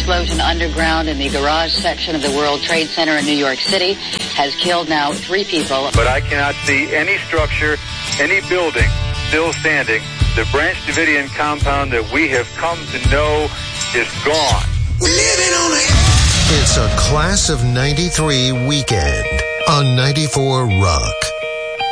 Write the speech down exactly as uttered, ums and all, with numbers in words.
explosion underground in the garage section of the World Trade Center in New York City has killed now three people. But I cannot see any structure, any building still standing. The Branch Davidian compound that we have come to know is gone. We're living on the edge. It's a Class of ninety-three weekend on ninety-four Rock.